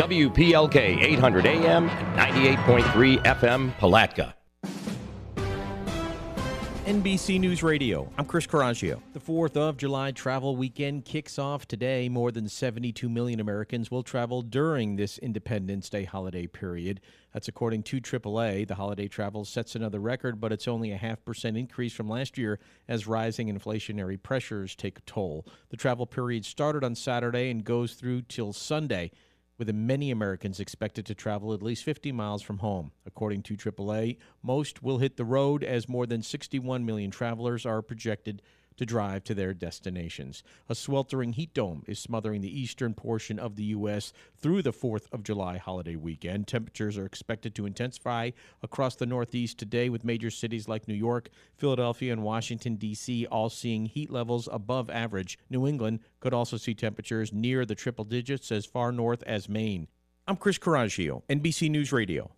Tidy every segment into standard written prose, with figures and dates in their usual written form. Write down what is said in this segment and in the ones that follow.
WPLK 800 AM and 98.3 FM Palatka. NBC News Radio, I'm Chris Coraggio. The 4th of July travel weekend kicks off today. More than 72 million Americans will travel during this Independence Day holiday period. That's according to AAA. The holiday travel sets another record, but it's only a 0.5% increase from last year as rising inflationary pressures take a toll. The travel period started on Saturday and goes through till Sunday, with many Americans expected to travel at least 50 miles from home. According to AAA, most will hit the road as more than 61 million travelers are projected to drive to their destinations. A sweltering heat dome is smothering the eastern portion of the U.S. through the 4th of July holiday weekend. Temperatures are expected to intensify across the Northeast today, with major cities like New York, Philadelphia, and Washington, D.C. all seeing heat levels above average. New England could also see temperatures near the triple digits as far north as Maine. I'm Chris Coraggio, NBC News Radio.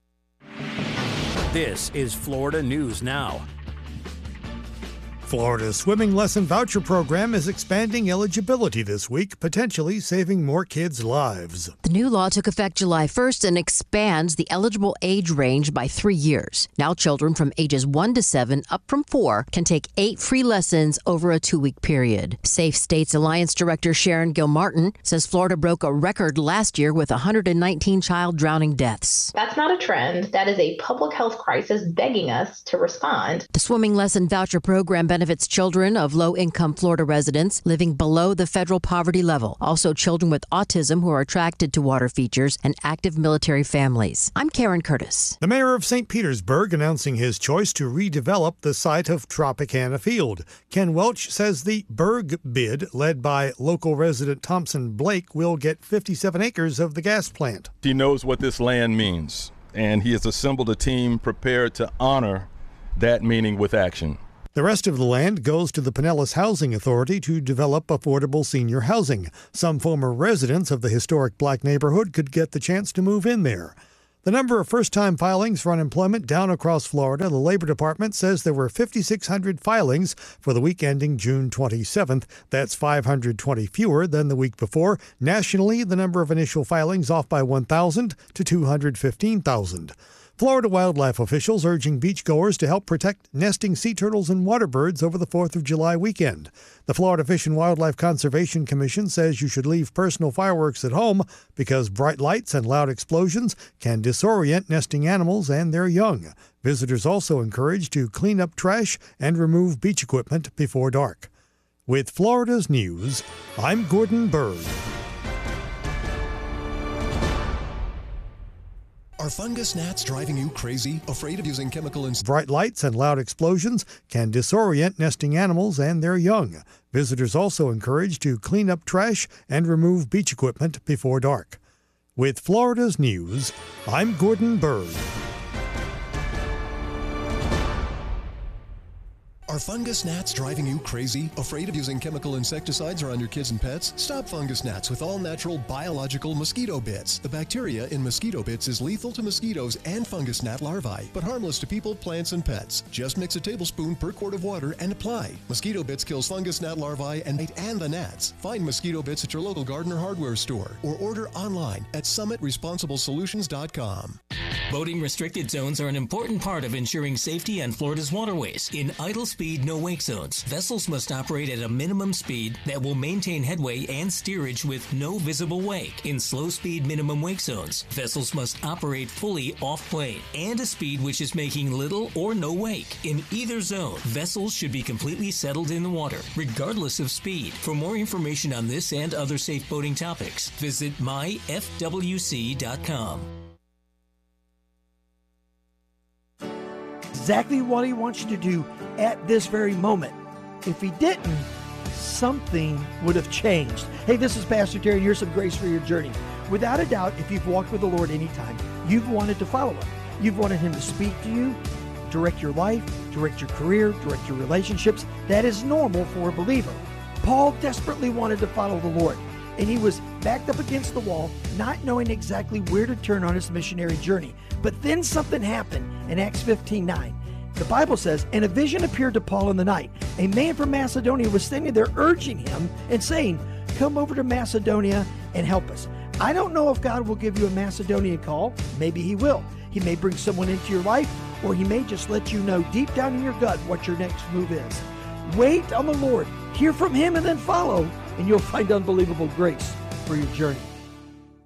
This is Florida News Now. Florida's swimming lesson voucher program is expanding eligibility this week, potentially saving more kids' lives. The new law took effect July 1st and expands the eligible age range by 3 years. Now children from ages 1 to 7, up from 4, can take 8 free lessons over a 2-week period. Safe States Alliance Director Sharon Gilmartin says Florida broke a record last year with 119 child drowning deaths. That's not a trend. That is a public health crisis begging us to respond. The swimming lesson voucher program benefits children of low-income Florida residents living below the federal poverty level. Also children with autism who are attracted to water features and active military families. I'm Karen Curtis. The mayor of St. Petersburg announcing his choice to redevelop the site of Tropicana Field. Ken Welch says the Berg bid, led by local resident Thompson Blake, will get 57 acres of the gas plant. He knows what this land means, and he has assembled a team prepared to honor that meaning with action. The rest of the land goes to the Pinellas Housing Authority to develop affordable senior housing. Some former residents of the historic black neighborhood could get the chance to move in there. The number of first-time filings for unemployment down across Florida. The Labor Department says there were 5,600 filings for the week ending June 27th. That's 520 fewer than the week before. Nationally, the number of initial filings off by 1,000 to 215,000. Florida wildlife officials urging beachgoers to help protect nesting sea turtles and water birds over the 4th of July weekend. The Florida Fish and Wildlife Conservation Commission says you should leave personal fireworks at home because bright lights and loud explosions can disorient nesting animals and their young. Visitors also encouraged to clean up trash and remove beach equipment before dark. With Florida's news, I'm Gordon Bird. Are fungus gnats driving you crazy? Afraid of using chemical and... Bright lights and loud explosions can disorient nesting animals and their young. Visitors also encouraged to clean up trash and remove beach equipment before dark. With Florida's news, I'm Gordon Bird. Are fungus gnats driving you crazy? Afraid of using chemical insecticides around your kids and pets? Stop fungus gnats with all-natural biological mosquito bits. The bacteria in mosquito bits is lethal to mosquitoes and fungus gnat larvae, but harmless to people, plants, and pets. Just mix a tablespoon per quart of water and apply. Mosquito bits kills fungus gnat larvae and the gnats. Find mosquito bits at your local garden or hardware store or order online at summitresponsibleSolutions.com. Boating restricted zones are an important part of ensuring safety on Florida's waterways. In idle speed, no wake zones, vessels must operate at a minimum speed that will maintain headway and steerage with no visible wake. In slow speed minimum wake zones, vessels must operate fully off plane and a speed which is making little or no wake. In either zone, vessels should be completely settled in the water, regardless of speed. For more information on this and other safe boating topics, visit myfwc.com. Exactly what he wants you to do at this very moment. If he didn't, something would have changed. Hey, this is Pastor Terry, and here's some grace for your journey. Without a doubt, if you've walked with the Lord any time, you've wanted to follow him. You've wanted him to speak to you, direct your life, direct your career, direct your relationships. That is normal for a believer. Paul desperately wanted to follow the Lord, and he was backed up against the wall, not knowing exactly where to turn on his missionary journey. But then something happened in Acts 15:9. The Bible says, and a vision appeared to Paul in the night. A man from Macedonia was standing there urging him and saying, come over to Macedonia and help us. I don't know if God will give you a Macedonian call. Maybe he will. He may bring someone into your life, or he may just let you know deep down in your gut what your next move is. Wait on the Lord. Hear from him and then follow, and you'll find unbelievable grace for your journey.